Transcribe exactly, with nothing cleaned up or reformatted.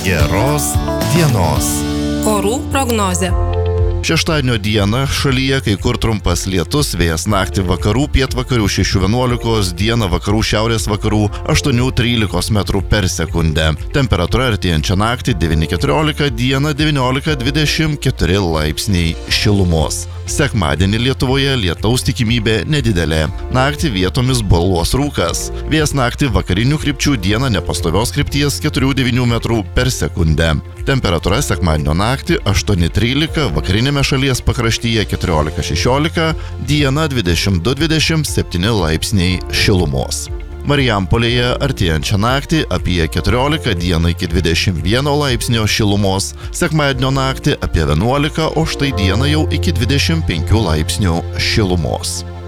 Geros dienos. Orų prognozė. Šeštadienio dieną šalyje kai kur trumpas lietus, vėjas naktį vakarų pietvakarių šešių vienuolikos, dieną vakarų šiaurės vakarų aštuonių trylikos metrų per sekundę. Temperatūra artėjančią naktį devyni keturiolika, dieną devyniolika dvidešimt keturi laipsniai šilumos. Sekmadienį Lietuvoje lietaus tikimybė nedidelė. Naktį vietomis bolluos rūkas. Vėjas naktį vakarinių krypčių, dieną nepastovios krypties keturių devynių metrų per sekundę. Temperatūra sekmadienio naktį aštuoni trylika, vakarinėme šalies pakraštyje keturiolika šešiolika, dieną dvidešimt du dvidešimt septyni laipsniai šilumos. Marijampolėje artėjančią naktį apie keturiolika, dieną iki dvidešimt vieno laipsnio šilumos, sekmadienio naktį apie vienuolika, o štai dieną jau iki dvidešimt penkių laipsnių šilumos.